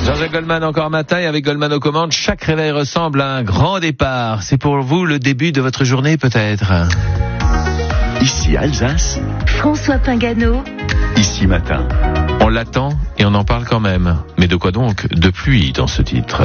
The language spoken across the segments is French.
Jean-Jacques Goldman encore un matin et avec Goldman aux commandes, chaque réveil ressemble à un grand départ. C'est pour vous le début de votre journée peut-être. Ici Alsace, François Pingano. Ici Matin. On l'attend et on en parle quand même. Mais de quoi donc? De pluie dans ce titre.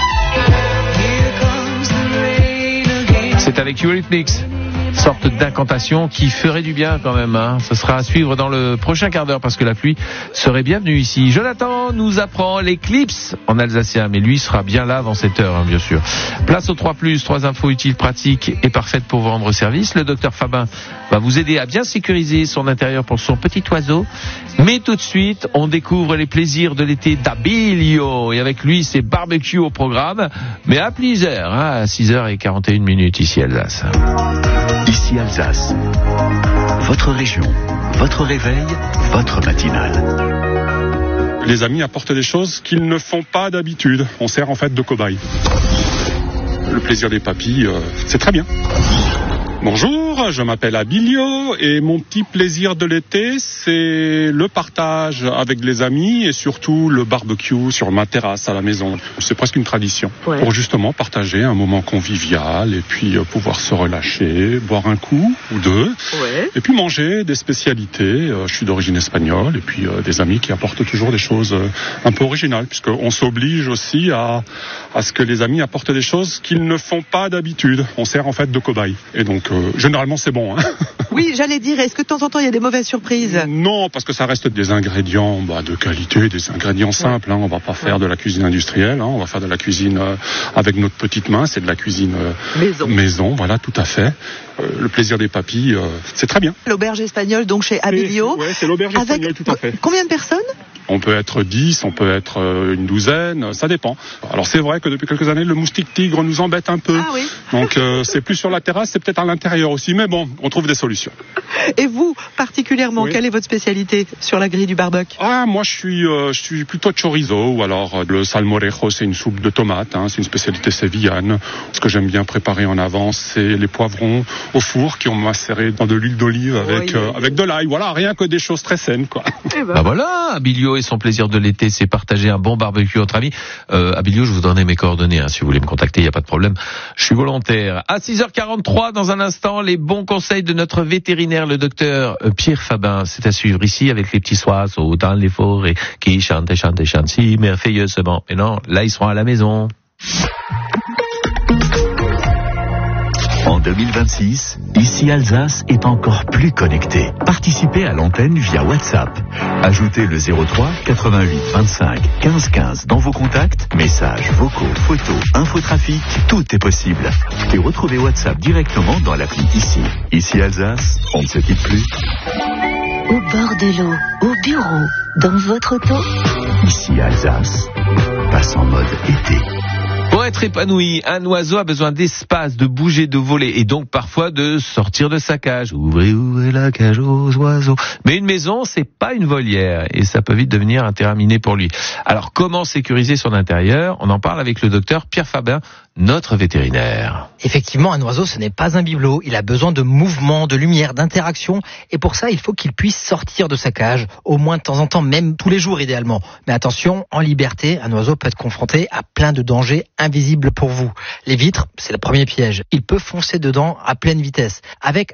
C'est avec Eurythmics. Sorte d'incantation qui ferait du bien quand même. Ce sera à suivre dans le prochain quart d'heure parce que la pluie serait bienvenue ici. Jonathan nous apprend l'éclipse en alsacien, mais lui sera bien là avant cette heure, bien sûr. Place au 3+, 3 infos utiles, pratiques et parfaites pour vous rendre service. Le docteur Fabin va vous aider à bien sécuriser son intérieur pour son petit oiseau. Mais tout de suite, on découvre les plaisirs de l'été d'Abilio. Et avec lui, c'est barbecue au programme, mais à plusieurs, à 6h41 ici à Alsace. Ici Alsace. Votre région, votre réveil, votre matinale. Les amis apportent des choses qu'ils ne font pas d'habitude. On sert en fait de cobaye. Le plaisir des papilles, c'est très bien. Bonjour, je m'appelle Abilio et mon petit plaisir de l'été, c'est le partage avec les amis et surtout le barbecue sur ma terrasse à la maison. C'est presque une tradition pour justement partager un moment convivial et puis pouvoir se relâcher, boire un coup ou deux et puis manger des spécialités. Je suis d'origine espagnole et puis des amis qui apportent toujours des choses un peu originales puisqu'on s'oblige aussi à ce que les amis apportent des choses qu'ils ne font pas d'habitude. On sert en fait de cobaye et donc généralement c'est bon. Oui, j'allais dire, est-ce que de temps en temps il y a des mauvaises surprises? Non, parce que ça reste des ingrédients de qualité, des ingrédients simples. On va pas faire de la cuisine industrielle, on va faire de la cuisine avec notre petite main, c'est de la cuisine maison, voilà, tout à fait. Le plaisir des papilles, c'est très bien. L'auberge espagnole donc chez Abilio. Oui, c'est l'auberge espagnole, tout à fait. Combien de personnes? On peut être 10, on peut être une douzaine, ça dépend. Alors c'est vrai que depuis quelques années, le moustique tigre nous embête un peu. Ah oui. Donc c'est plus sur la terrasse, c'est peut-être à l'intérieur aussi, mais bon, on trouve des solutions. Et vous, particulièrement, quelle est votre spécialité sur la grille du barbecue? Moi je suis plutôt chorizo, ou alors le salmorejo, c'est une soupe de tomates, c'est une spécialité sévillane. Ce que j'aime bien préparer en avance, c'est les poivrons au four qui ont macéré dans de l'huile d'olive avec de l'ail. Voilà, rien que des choses très saines, quoi. Bah voilà, Abilio et son plaisir de l'été, c'est partager un bon barbecue entre amis. Abilio, je vous donne mes coordonnées, si vous voulez me contacter, il n'y a pas de problème. Je suis volontaire. À 6h43, dans un instant, les bons conseils de notre vétérinaire, le docteur Pierre Fabin. C'est à suivre ici avec les petits oiseaux dans les forêts qui chantent si merveilleusement. Et non, là, ils seront à la maison. En 2026, ici Alsace est encore plus connecté. Participez à l'antenne via WhatsApp. Ajoutez le 03 88 25 15 15 dans vos contacts, messages, vocaux, photos, infotrafic, tout est possible. Et retrouvez WhatsApp directement dans l'appli ici. Ici Alsace, on ne se quitte plus. Au bord de l'eau, au bureau, dans votre auto. Ici Alsace, passe en mode été. Pour être épanoui, un oiseau a besoin d'espace, de bouger, de voler et donc parfois de sortir de sa cage. Ouvrez la cage aux oiseaux. Mais une maison, c'est pas une volière et ça peut vite devenir un terrain miné pour lui. Alors comment sécuriser son intérieur? On en parle avec le docteur Pierre Fabin, notre vétérinaire. Effectivement, un oiseau, ce n'est pas un bibelot. Il a besoin de mouvement, de lumière, d'interaction. Et pour ça, il faut qu'il puisse sortir de sa cage, au moins de temps en temps, même tous les jours idéalement. Mais attention, en liberté, un oiseau peut être confronté à plein de dangers invisibles pour vous. Les vitres, c'est le premier piège. Il peut foncer dedans à pleine vitesse. Avec